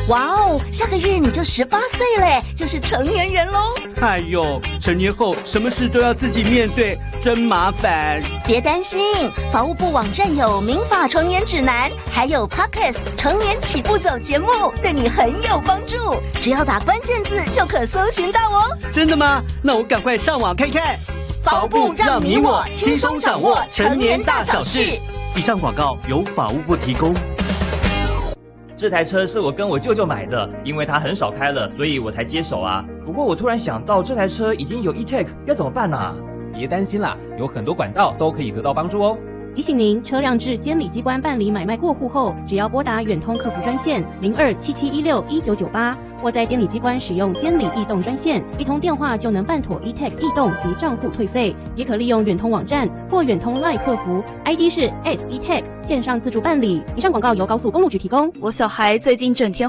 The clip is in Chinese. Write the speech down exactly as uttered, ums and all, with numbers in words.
哇哦，下个月你就十八岁嘞，就是成年人喽。 哎呦，成年后什么事都要自己面对，真麻烦。 别担心，法务部网站有民法成年指南，还有 Podcast 成年起步走节目，对你很有帮助。只要打关键字就可搜寻到哦。 真的吗？那我赶快上网看看。 法务部让你我轻松掌握成年大小事。 以上广告由法务部提供。 这台车是我跟我舅舅买的，因为他很少开了，所以我才接手啊。不过我突然想到，这台车已经有 E-Tech， 要怎么办啊？ 别担心啦，有很多管道都可以得到帮助哦。 提醒您，车辆至监理机关办理买卖过户后，只要拨打远通客服专线零二七七一六一九九八，或在监理机关使用监理易动专线，一通电话就能办妥 E-Tech 易动及账户退费。也可利用远通网站或远通 LINE 客服 ，I D 是 at E-Tech 线上自助办理。以上广告由高速公路局提供。 我小孩最近整天